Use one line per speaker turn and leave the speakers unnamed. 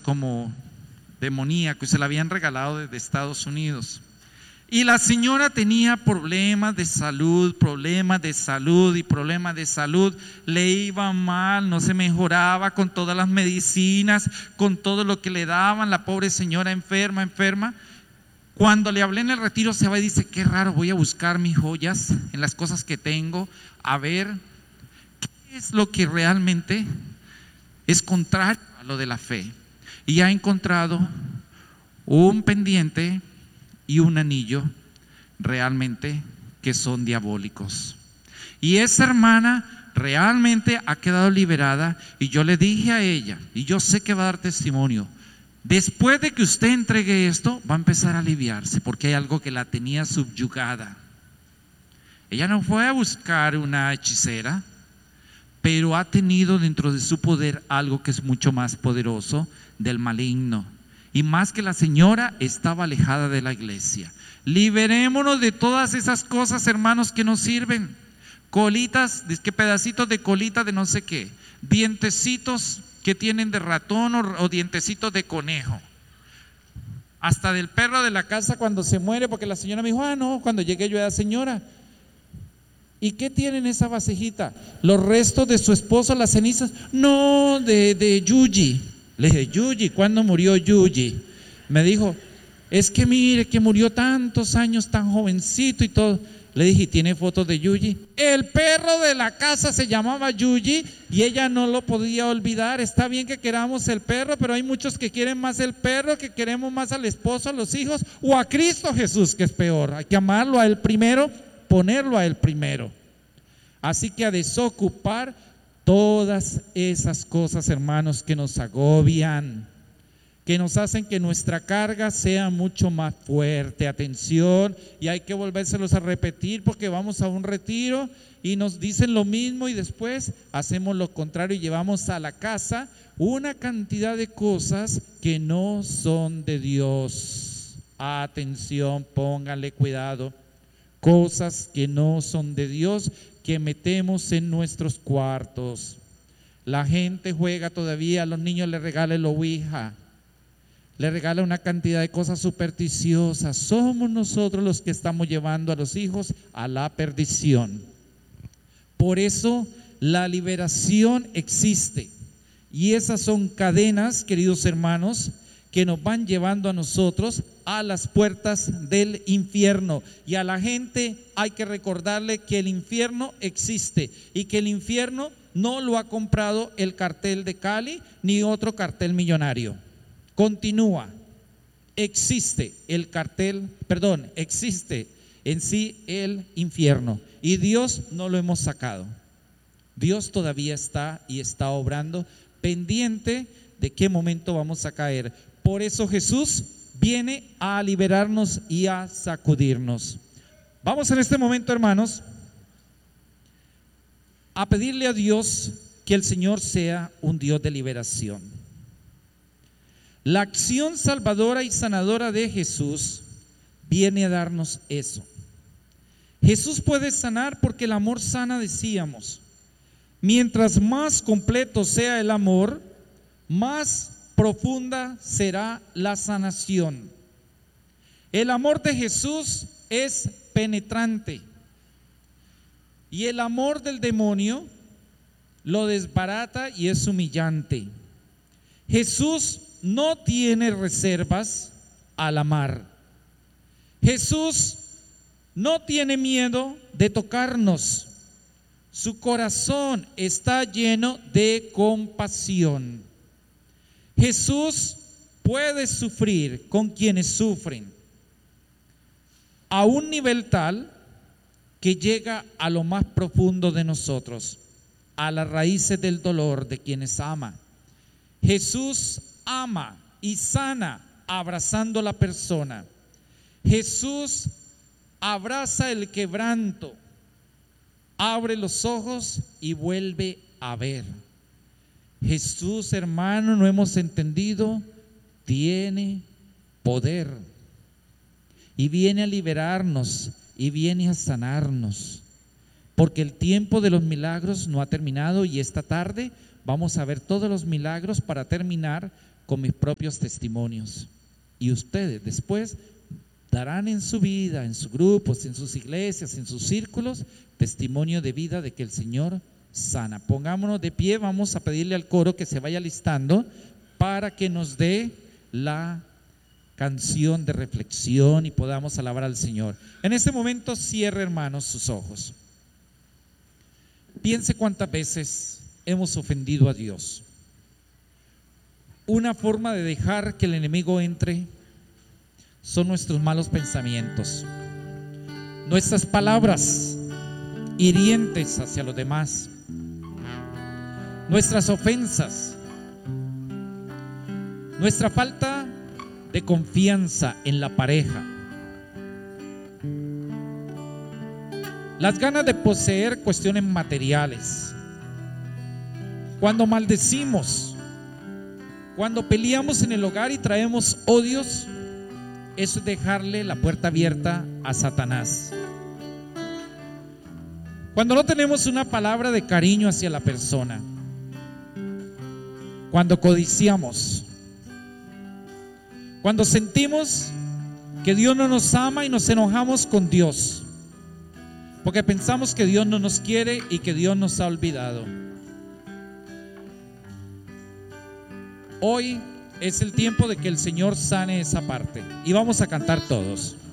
como demoníaco y se la habían regalado desde Estados Unidos. Y la señora tenía problemas de salud y problemas de salud. Le iba mal, no se mejoraba con todas las medicinas, con todo lo que le daban. La pobre señora enferma. Cuando le hablé en el retiro se va y dice: qué raro, voy a buscar mis joyas en las cosas que tengo, a ver qué es lo que realmente es contrario a lo de la fe. Y ha encontrado un pendiente y un anillo realmente que son diabólicos. Y esa hermana realmente ha quedado liberada. Y yo le dije a ella, y yo sé que va a dar testimonio: después de que usted entregue esto, va a empezar a aliviarse, porque hay algo que la tenía subyugada. Ella no fue a buscar una hechicera, pero ha tenido dentro de su poder algo que es mucho más poderoso del maligno. Y más que la señora estaba alejada de la iglesia. Liberémonos de todas esas cosas, hermanos, que nos sirven. Colitas, que pedacitos de colita de no sé qué, dientecitos que tienen de ratón o dientecitos de conejo. Hasta del perro de la casa cuando se muere, porque la señora me dijo: no, cuando llegué yo era señora. ¿Y qué tiene en esa vasijita? Los restos de su esposo, las cenizas. No, de Yuyi. Le dije: Yuyi, ¿cuándo murió Yuyi? Me dijo: es que mire que murió tantos años, tan jovencito y todo. Le dije: ¿tiene fotos de Yuyi? El perro de la casa se llamaba Yuyi y ella no lo podía olvidar. Está bien que queramos el perro, pero hay muchos que quieren más el perro, que queremos más al esposo, a los hijos o a Cristo Jesús, que es peor. Hay que amarlo a Él primero, ponerlo a Él primero. Así que a desocupar todas esas cosas, hermanos, que nos agobian, que nos hacen que nuestra carga sea mucho más fuerte. Atención, y hay que volvérselos a repetir, porque vamos a un retiro y nos dicen lo mismo y después hacemos lo contrario y llevamos a la casa una cantidad de cosas que no son de Dios. Atención, pónganle cuidado. Cosas que no son de Dios, que metemos en nuestros cuartos. La gente juega todavía, a los niños les regala el ouija, le regala una cantidad de cosas supersticiosas. Somos nosotros los que estamos llevando a los hijos a la perdición. Por eso la liberación existe, y esas son cadenas, queridos hermanos, que nos van llevando a nosotros a las puertas del infierno. Y a la gente hay que recordarle que el infierno existe y que el infierno no lo ha comprado el cartel de Cali ni otro cartel millonario. Continúa. Existe el cartel, existe en sí el infierno, y Dios no lo hemos sacado. Dios todavía está y está obrando, pendiente de qué momento vamos a caer. Por eso Jesús viene a liberarnos y a sacudirnos. Vamos en este momento, hermanos, a pedirle a Dios que el Señor sea un Dios de liberación. La acción salvadora y sanadora de Jesús viene a darnos eso. Jesús puede sanar porque el amor sana, decíamos. Mientras más completo sea el amor, más profunda será la sanación. El amor de Jesús es penetrante, y el amor del demonio lo desbarata y es humillante. Jesús no tiene reservas al amar. Jesús no tiene miedo de tocarnos. Su corazón está lleno de compasión. Jesús puede sufrir con quienes sufren a un nivel tal que llega a lo más profundo de nosotros, a las raíces del dolor de quienes ama. Jesús ama y sana abrazando a la persona. Jesús abraza el quebranto, abre los ojos y vuelve a ver. Jesús, hermano, no hemos entendido, tiene poder y viene a liberarnos y viene a sanarnos, porque el tiempo de los milagros no ha terminado, y esta tarde vamos a ver todos los milagros para terminar con mis propios testimonios. Y ustedes después darán en su vida, en sus grupos, en sus iglesias, en sus círculos, testimonio de vida de que el Señor sana. Pongámonos de pie, vamos a pedirle al coro que se vaya listando para que nos dé la canción de reflexión y podamos alabar al Señor. En este momento cierre, hermanos, sus ojos. Piense cuántas veces hemos ofendido a Dios. Una forma de dejar que el enemigo entre son nuestros malos pensamientos, nuestras palabras hirientes hacia los demás, nuestras ofensas, nuestra falta de confianza en la pareja, las ganas de poseer cuestiones materiales. Cuando maldecimos, cuando peleamos en el hogar y traemos odios, eso es dejarle la puerta abierta a Satanás. Cuando no tenemos una palabra de cariño hacia la persona, cuando codiciamos, cuando sentimos que Dios no nos ama y nos enojamos con Dios, porque pensamos que Dios no nos quiere y que Dios nos ha olvidado. Hoy es el tiempo de que el Señor sane esa parte y vamos a cantar todos.